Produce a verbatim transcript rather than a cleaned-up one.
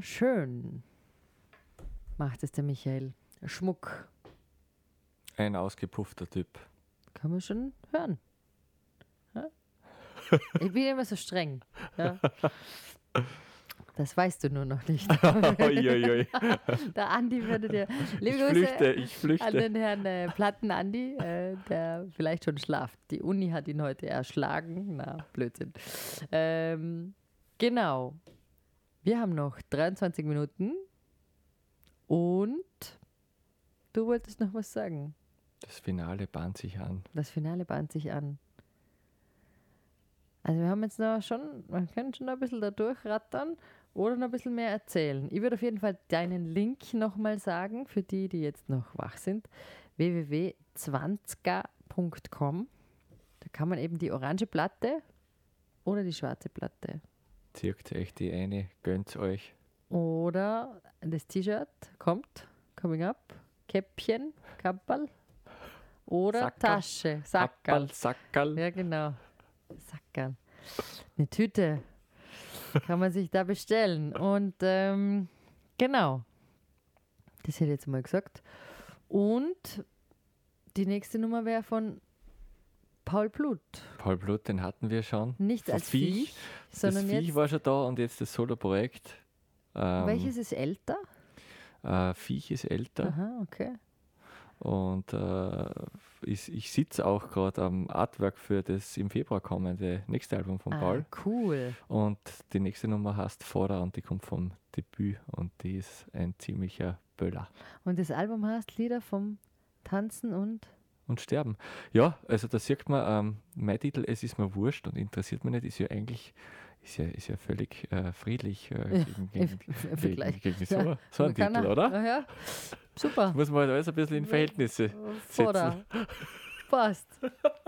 Wunderschön macht es der Michael. Schmuck. Ein ausgepuffter Typ. Kann man schon hören. Ja? Ich bin immer so streng. Ja? Das weißt du nur noch nicht. Uiuiui. Der Andi würde dir... Liebe Ich Grüße flüchte, ich an flüchte. den Herrn äh, Platten-Andi, äh, der vielleicht schon schlaft. Die Uni hat ihn heute erschlagen. Na, Blödsinn. Ähm, genau. Wir haben noch dreiundzwanzig Minuten und du wolltest noch was sagen. Das Finale bahnt sich an. Das Finale bahnt sich an. Also wir haben jetzt noch schon, man kann schon noch ein bisschen da durchrattern oder noch ein bisschen mehr erzählen. Ich würde auf jeden Fall deinen Link nochmal sagen, für die, die jetzt noch wach sind. w w w punkt zwanziger punkt com. Da kann man eben die orange Platte oder die schwarze Platte Zirkt euch die eine, gönnt euch. oder das T-Shirt kommt, coming up, Käppchen, Kapperl oder Sackerl. Tasche, Sackerl. Kapperl, Sackerl. Ja, genau. Sackerl. Eine Tüte kann man sich da bestellen. Und ähm, genau, das hätte ich jetzt mal gesagt. Und die nächste Nummer wäre von Paul Blut. Paul Blut, den hatten wir schon. Nicht Von als Viech, sondern das Viech jetzt. war schon da und jetzt das Solo-Projekt. Ähm, Welches ist älter? Äh, Viech ist älter. Aha, okay. Und äh, ich, ich sitze auch gerade am Artwork für das im Februar kommende nächste Album von Ah, Paul. cool. Und die nächste Nummer heißt Vorder und die kommt vom Debüt und die ist ein ziemlicher Böller. Und das Album heißt Lieder vom Tanzen und. Und sterben. Ja, also da sieht man, ähm, mein Titel, es ist mir wurscht und interessiert mich nicht, ist ja eigentlich, ist ja, ist ja völlig äh, friedlich äh, gegen, gegen, im Vergleich. gegen, gegen so, Ja, so einen man kann Titel, auch- oder? Ah, ja. Super. Muss man halt alles ein bisschen in Verhältnisse setzen. Vorder. Passt.